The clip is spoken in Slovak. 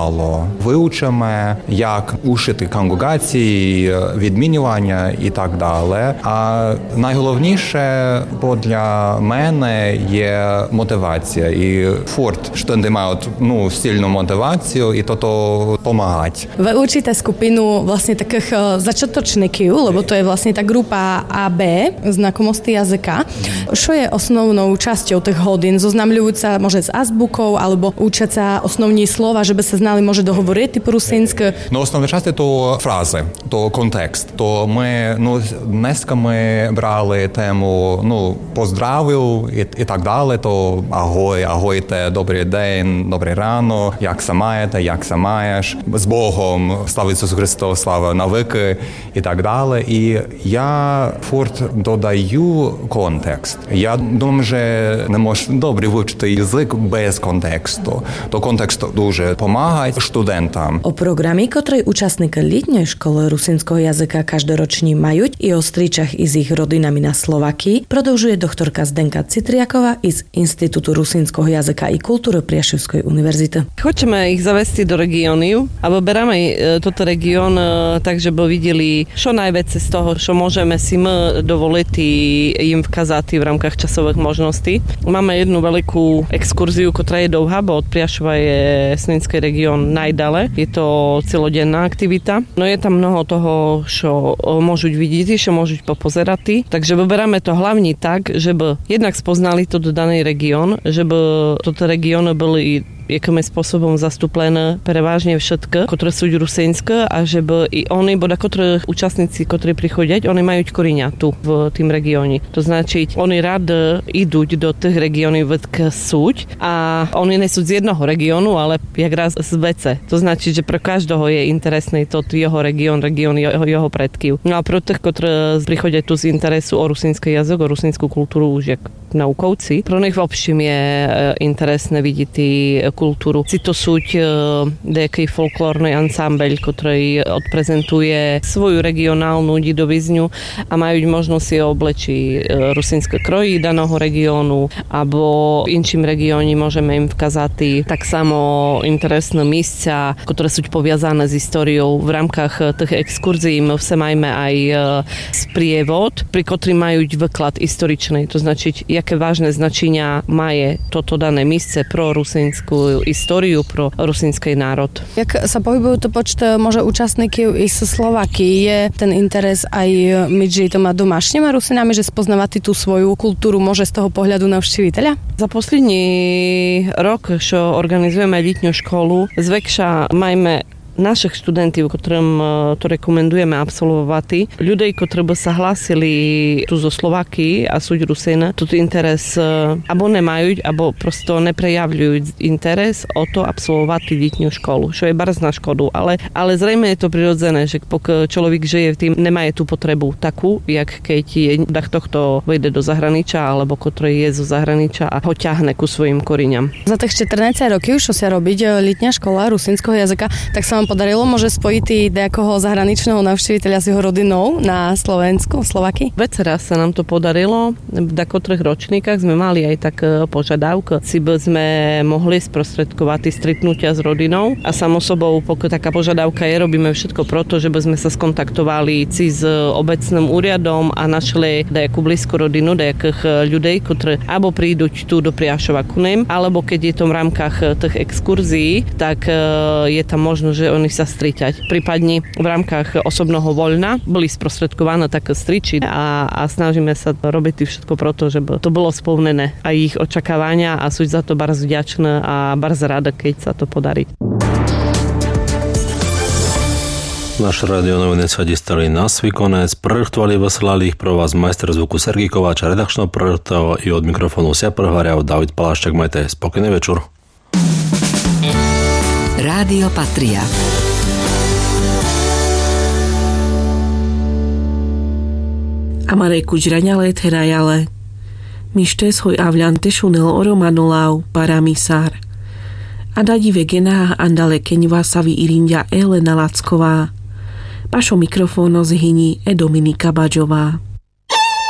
мало. Вивчимо, як ушити конгрегації, відмінювання і так далі. А найголовніше для мене є мотивація. І Форт штуdenти мають сильну мотивацію і то допомагати. Ви учите skupinu vlastne takých začiatočníkov, lebo to je vlastne tá grupa AB, znakomosti jazyka. Čo je osnovnou časťou tých hodín? Zoznamľujú sa môže s azbukou, alebo učať sa основні слова, щоб се знали, може, договорити по-русинськи? Основна частина – то фрази, то контекст. То ми, днеска ми брали тему, поздравив і так далі, то агой, агойте, добрий день, добрий рано, як се маєте, як се маєш, з Богом, слава Ісусу Христу, слава навіки і так далі. І я Форт додаю контекст. Я думаю, що не можеш добре вивчити язик без контексту. То kontext дуже допомагає študentам. O programy, ktoré účastníky letnej školy rusínskeho jazyka každoročne majú i o stričach i s ich rodinami na Slovakii, продовжuje doktorka Zdenka Citriaková z Institútu rusínskeho jazyka i kultúry Priešovskej univerzity. Хочемо їх завести до регіонів, або беремо тот регіон так, щоб виділи, що найбільше з того, що можемо си ми доволити їм вказати в рамках часових можностей. Máme jednu veľkú exkurziu, ktorá je dlouhá, bo od Priašova je Snínský región najdale. Je to celodenná aktivita. No je tam mnoho toho, čo môžu vidieť, čo môžu popozerať. Takže vyberáme to hlavne tak, żeby jednak spoznali to daný región, żeby toto regióny boli jakým spôsobom zastúplené prevážne všetko, ktoré sú rusínske a že by i oni, bo ktorí účastníci, ktorí prichodia, oni majú korenia tu v tým regióne. To značí, oni rád idú do tých regiónov vedk súť a oni nesú z jednoho regiónu, ale jak raz z vece. To značí, že pre každého je interesný to jeho región jeho predkov. No a pro tých, ktorí prichodia tu z interesu o rusínsky jazyk, o rusínsku kultúru už jak naukovci, pro nich v obším je interesné vidieť kultúru. Si to súť nejaký folklórny ansámbel, ktorý odprezentuje svoju regionálnu didovizňu a majú možnosť si oblečiť rusínske kroji daného regiónu alebo inčím regióne môžeme im vkazať tak samo interesné místa, ktoré sú poviazané s históriou. V rámkach tých exkurzií my vse majme aj sprievod, pri ktorý majú výklad historičný. To značiť, jaké vážne značenia maje toto dané místce pro rusínsku históriu, pro rusínsky národ. Jak sa pohybujú to počet môže účastníkov i z Slovaky? Je ten interes aj medzi toma domášníma Rusinami, že spoznávate tú svoju kultúru môže z toho pohľadu navštíviteľa? Za posledný rok, čo organizujeme letnú školu, zväčša majme našich študentov, ktorým to rekomendujeme absolvovať, ľudí, ktorí by sa hlásili tu zo Slovaky a sú Rusín, toto interes abo nemajú, abo prosto neprejavľujú interes o to absolvovať letnú školu, čo je bardzo na škodu, ale zrejme je to prirodzené, že pokiaľ človek žije v tým, nemá tú potrebu takú, jak keď je dach tohto vejde do zahraničia, alebo ktorý je zo zahraničia a ho ťahne ku svojim koreňam. Za tých 14 rokov, čo sa robiť letná škola rusínskeho jazyka, tak sa podarilo môže spojiť nejakého zahraničného navštíviteľa s jeho rodinou na Slovensku, Slovaky? Veceraz sa nám to podarilo. V takotrých ročníkach sme mali aj tak požiadavku, si by sme mohli sprostredkovať stretnutia s rodinou a samosobou, pokiaľ taká požiadavka je, robíme všetko proto, že by sme sa skontaktovali s obecným úriadom a našli nejakú blízku rodinu, nejakých ľudí, ktorí alebo prídu tu do Priašova ku ním, alebo keď je to v rámkach tých exkurzií, tak je tam možnosť, že oni sa striťať. Prípadne v rámkach osobného voľna boli sprostredkované také striči a snažíme sa robiť všetko proto, že to bolo splnené a ich očakávania a sú za to bardzo vďačné a bardzo rada, keď sa to podarí. Naše radionoviny sa dostali na svoj konec. Prechtovali vyslali ich pro vás majster zvuku Sergej Kováč, redakčného prechtoval i od mikrofónu Sia Prhvária David Paláščak. Majte spokojný večer. Rádio Patria. Amare kuģraņale terajale. Mište svoj avľante šunel oromanolau paramisár. Adadi vegena andale keňva savi irindia Elena Lacková. Pašo mikrofóno zhyni Dominika Baďová.